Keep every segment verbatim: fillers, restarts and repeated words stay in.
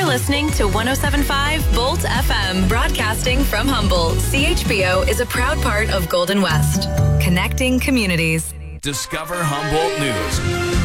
You're listening to one oh seven point five Bolt F M, broadcasting from Humboldt. C H B O is a proud part of Golden West, connecting communities. Discover Humboldt News.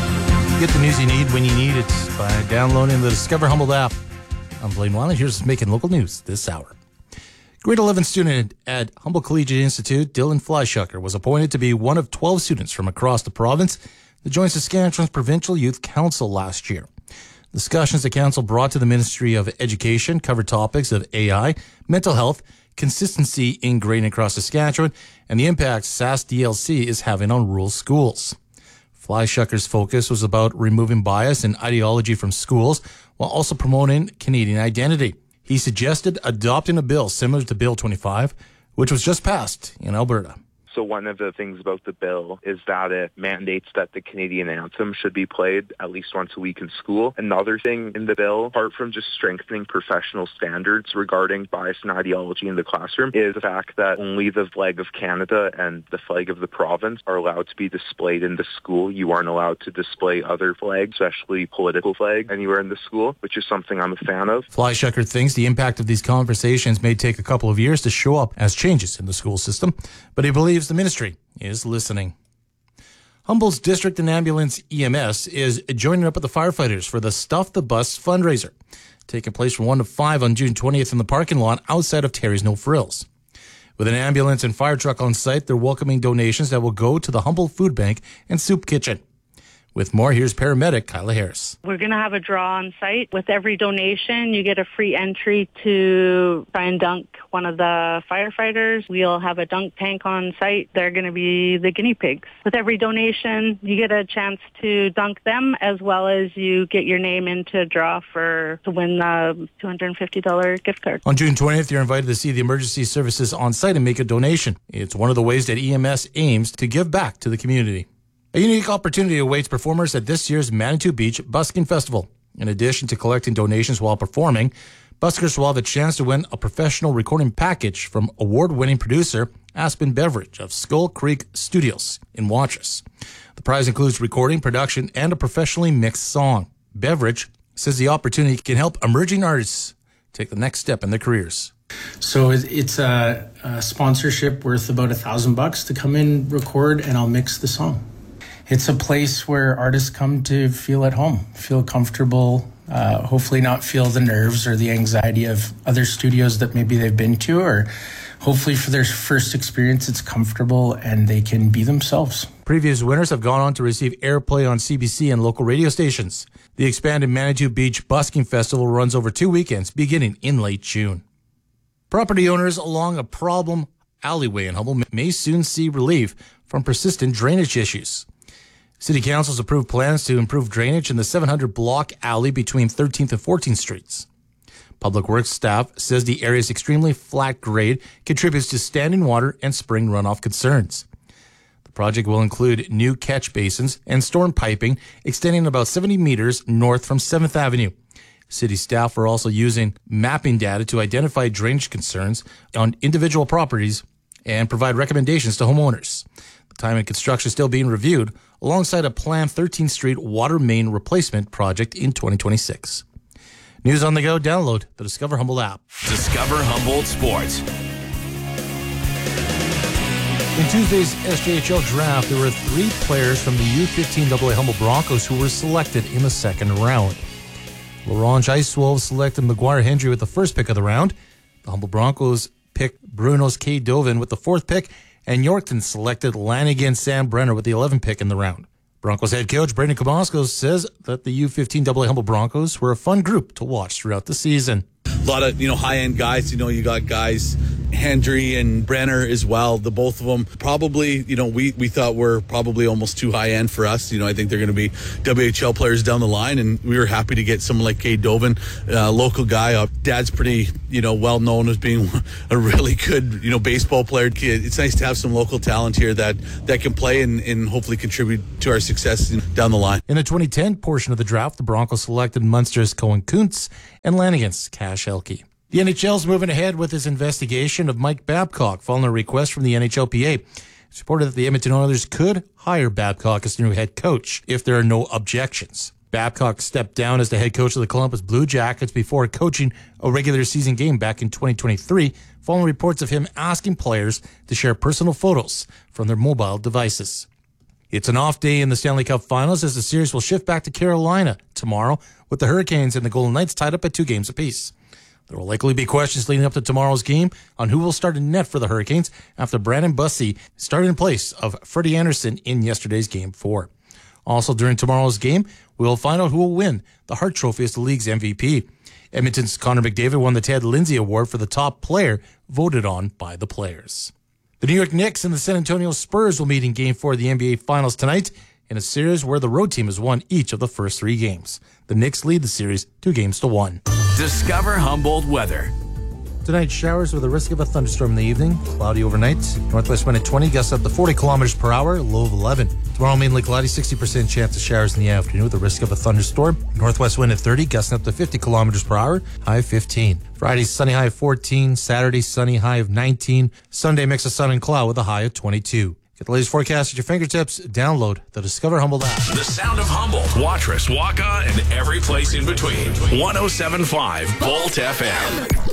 Get the news you need when you need it by downloading the Discover Humboldt app. I'm Blaine Wiley. Here's making local news this hour. Grade eleven student at Humboldt Collegiate Institute, Dylan Fleischucker, was appointed to be one of twelve students from across the province that joined Saskatchewan's Provincial Youth Council last year. Discussions the council brought to the Ministry of Education covered topics of A I, mental health, consistency in grading across Saskatchewan, and the impact S A S D L C is having on rural schools. Fleischucker's focus was about removing bias and ideology from schools while also promoting Canadian identity. He suggested adopting a bill similar to Bill twenty-five, which was just passed in Alberta. So one of the things about the bill is that it mandates that the Canadian anthem should be played at least once a week in school. Another thing in the bill, apart from just strengthening professional standards regarding bias and ideology in the classroom, is the fact that only the flag of Canada and the flag of the province are allowed to be displayed in the school. You aren't allowed to display other flags, especially political flags, anywhere in the school, which is something I'm a fan of. Fleischucker thinks the impact of these conversations may take a couple of years to show up as changes in the school system, but he believes the ministry is listening. Humboldt's District and Ambulance E M S is joining up with the firefighters for the Stuff the Bus fundraiser, taking place from one to five on June twentieth in the parking lot outside of Terry's No Frills. With an ambulance and fire truck on site, they're welcoming donations that will go to the Humboldt Food Bank and Soup Kitchen. With more, here's paramedic Kyla Harris. We're going to have a draw on site. With every donation, you get a free entry to try and dunk one of the firefighters. We'll have a dunk tank on site. They're going to be the guinea pigs. With every donation, you get a chance to dunk them, as well as you get your name into a draw for to win the two hundred fifty dollars gift card. On June twentieth, you're invited to see the emergency services on site and make a donation. It's one of the ways that E M S aims to give back to the community. A unique opportunity awaits performers at this year's Manitou Beach Busking Festival. In addition to collecting donations while performing, buskers will have a chance to win a professional recording package from award-winning producer Aspen Beveridge of Skull Creek Studios in Watrous. The prize includes recording, production, and a professionally mixed song. Beveridge says the opportunity can help emerging artists take the next step in their careers. So it's a, a sponsorship worth about a thousand bucks to come in, record, and I'll mix the song. It's a place where artists come to feel at home, feel comfortable, uh, hopefully not feel the nerves or the anxiety of other studios that maybe they've been to, or hopefully for their first experience it's comfortable and they can be themselves. Previous winners have gone on to receive airplay on C B C and local radio stations. The expanded Manitou Beach Busking Festival runs over two weekends, beginning in late June. Property owners along a problem alleyway in Humboldt may soon see relief from persistent drainage issues. City Council's approved plans to improve drainage in the seven hundred block alley between thirteenth and fourteenth streets. Public Works staff says the area's extremely flat grade contributes to standing water and spring runoff concerns. The project will include new catch basins and storm piping extending about seventy meters north from seventh Avenue. City staff are also using mapping data to identify drainage concerns on individual properties and provide recommendations to homeowners. The time and construction is still being reviewed alongside a planned thirteenth Street water main replacement project in twenty twenty-six. News on the go, download the Discover Humboldt app. Discover Humboldt Sports. In Tuesday's S J H L draft, there were three players from the U fifteen double A Humboldt Broncos who were selected in the second round. L'Orange Ice Wolves selected Maguire Hendry with the first pick of the round. The Humboldt Broncos picked Brunos K. Dovin with the fourth pick, and Yorkton selected Lanigan Sam Brenner with the eleventh pick in the round. Broncos head coach Brandon Cabasco says that the U fifteen double A Humboldt Broncos were a fun group to watch throughout the season. A lot of, you know, high-end guys. You know, you got guys, Hendry and Brenner as well. The both of them probably, you know, we, we thought were probably almost too high-end for us. You know, I think they're going to be W H L players down the line, and we were happy to get someone like Cade Dovin, a local guy. Uh, Dad's pretty, you know, well-known as being a really good, you know, baseball player. It's nice to have some local talent here that, that can play and, and hopefully contribute to our success down the line. In the twenty ten portion of the draft, the Broncos selected Munster's Cohen Kuntz and Lanigan's Cash Elke. The N H L is moving ahead with its investigation of Mike Babcock following a request from the N H L P A. It's reported that the Edmonton Oilers could hire Babcock as their new head coach if there are no objections. Babcock stepped down as the head coach of the Columbus Blue Jackets before coaching a regular season game back in twenty twenty-three, following reports of him asking players to share personal photos from their mobile devices. It's an off day in the Stanley Cup Finals as the series will shift back to Carolina tomorrow, with the Hurricanes and the Golden Knights tied up at two games apiece. There will likely be questions leading up to tomorrow's game on who will start in net for the Hurricanes after Brandon Bussi started in place of Freddie Anderson in yesterday's Game four. Also during tomorrow's game, we will find out who will win the Hart Trophy as the league's M V P. Edmonton's Connor McDavid won the Ted Lindsay Award for the top player voted on by the players. The New York Knicks and the San Antonio Spurs will meet in Game four of the N B A Finals tonight in a series where the road team has won each of the first three games. The Knicks lead the series two games to one. Discover Humboldt weather. Tonight, showers with a risk of a thunderstorm in the evening. Cloudy overnight. Northwest wind at twenty, gusts up to forty kilometers per hour, low of eleven. Tomorrow, mainly cloudy, sixty percent chance of showers in the afternoon with a risk of a thunderstorm. Northwest wind at thirty, gusting up to fifty kilometers per hour, high of fifteen. Friday, sunny, high of fourteen. Saturday, sunny, high of nineteen. Sunday, mix of sun and cloud with a high of twenty-two. Get the latest forecast at your fingertips. Download the Discover Humboldt app. The sound of Humboldt, Watrous, Waka, and every place in between. one oh seven point five Bolt F M.